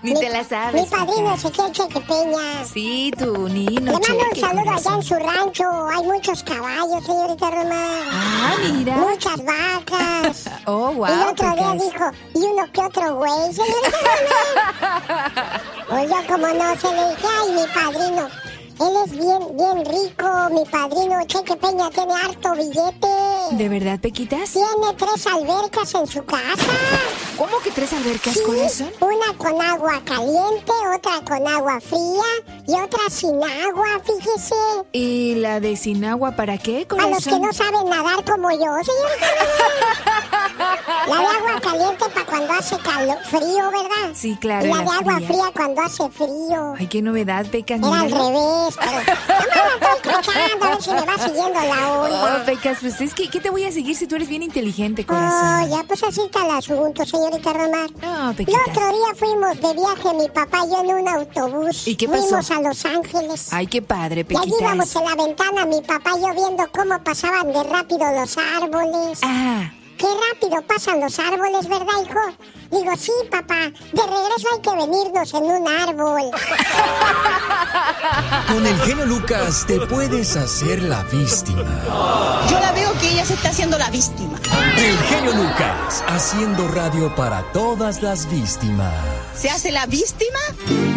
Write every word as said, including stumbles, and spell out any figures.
Ni mi, te la sabes. Mi padrino Ezequiel Cheque Peña. Sí, tu Nino. Le mando Cheque, un saludo corazón. allá en su rancho. Hay muchos caballos, señorita Román. Ah, mira. Muchas vacas. Oh, wow. Y el otro día Pecas. dijo, y uno que otro güey, señorita Román. Pues yo como no se le dije, ay, mi padrino. Él es bien, bien rico, mi padrino Cheque Peña tiene harto billete. ¿De verdad, Pequitas? Tiene tres albercas en su casa. ¿Cómo que tres albercas, Sí, corazón? una con agua caliente, otra con agua fría y otra sin agua, fíjese. ¿Y la de sin agua para qué, A corazón? los que no saben nadar como yo, señorita. La de agua caliente para cuando hace calor, frío, ¿verdad? Sí, claro. Y la la de agua fría. fría cuando hace frío. Ay, qué novedad, Pecas. Era al míralo. revés, pero... Nomás la estoy cachando, a ver si me va siguiendo la Oh, onda. Pecas, pues es que, ¿qué te voy a seguir si tú eres bien inteligente, Oh, corazón? ya, pues así está el asunto, señorita Romar. No, El Pequitas. otro día fuimos de viaje, mi papá y yo en un autobús. ¿Y qué pasó? Fuimos a Los Ángeles. Ay, qué padre, Y allí Pequitas. íbamos en la ventana, mi papá y yo viendo cómo pasaban de rápido los árboles. Ah, Qué rápido pasan los árboles, ¿verdad, hijo? Digo, sí, papá, de regreso hay que venirnos en un árbol. Con el genio Lucas te puedes hacer la víctima. Yo la veo que ella se está haciendo la víctima. El genio Lucas, haciendo radio para todas las víctimas. ¿Se hace la víctima?